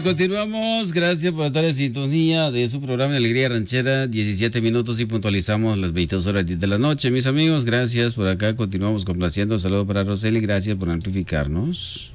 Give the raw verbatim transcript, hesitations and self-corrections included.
continuamos. Gracias por estar en sintonía de su programa Alegría Ranchera. diecisiete minutos y puntualizamos las veintidós horas de la noche. Mis amigos, gracias por acá. Continuamos complaciendo. Un saludo para Roseli. Gracias por amplificarnos.